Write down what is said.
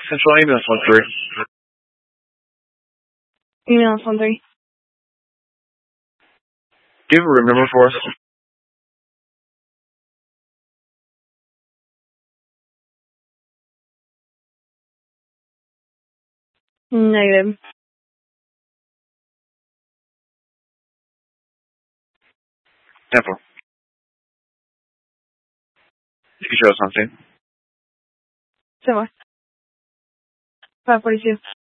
Central Ambulance 1-3. Ambulance 1-3. Do you have a room number for us? Negative. Temple. You can show us something. So what? 542.